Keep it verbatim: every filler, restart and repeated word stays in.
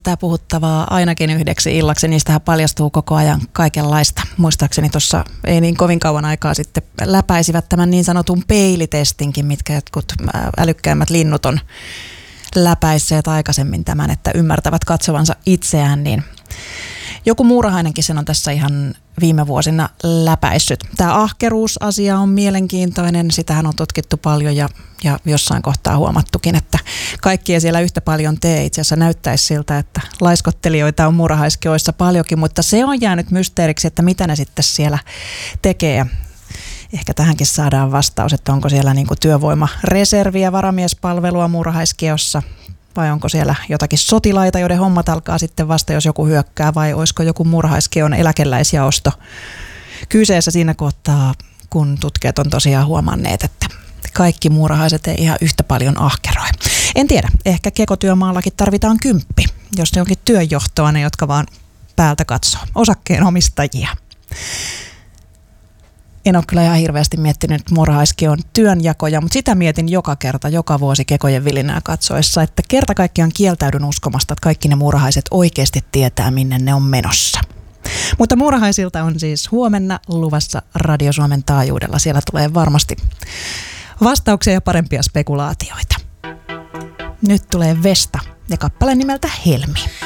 Tämä puhuttavaa ainakin yhdeksi illaksi, niistähän paljastuu koko ajan kaikenlaista. Muistaakseni tuossa ei niin kovin kauan aikaa sitten läpäisivät tämän niin sanotun peilitestinkin, mitkä jotkut älykkäimmät linnut on läpäisseet aikaisemmin tämän, että ymmärtävät katsovansa itseään, niin joku muurahainenkin sen on tässä ihan viime vuosina läpäissyt. Tämä ahkeruusasia on mielenkiintoinen, sitähän on tutkittu paljon ja, ja jossain kohtaa huomattukin, että kaikki ei siellä yhtä paljon tee. Itse asiassa näyttäisi siltä, että laiskottelijoita on muurahaiskioissa paljonkin, mutta se on jäänyt mysteeriksi, että mitä ne sitten siellä tekee. Ehkä tähänkin saadaan vastaus, että onko siellä niinku työvoimareserviä, varamiespalvelua muurahaiskiossa vai onko siellä jotakin sotilaita, joiden hommat alkaa sitten vasta, jos joku hyökkää, vai olisiko joku muurahaiskion eläkeläisjaosto kyseessä siinä kohtaa, kun tutkijat on tosiaan huomanneet, että kaikki muurahaiset ei ihan yhtä paljon ahkeroi. En tiedä, ehkä kekotyömaallakin tarvitaan kymppi, jos ne onkin työnjohtoa, ne jotka vaan päältä katsoo, osakkeenomistajia. En ole kyllä ihan hirveästi miettinyt muurahaiskion työnjakoja, mutta sitä mietin joka kerta, joka vuosi kekojen vilinää katsoessa, että kerta kaikkiaan kieltäydyn uskomasta, että kaikki ne muurahaiset oikeasti tietää, minne ne on menossa. Mutta muurahaisilta on siis huomenna luvassa Radio Suomen taajuudella. Siellä tulee varmasti vastauksia ja parempia spekulaatioita. Nyt tulee Vesta ja kappale nimeltä Helmi.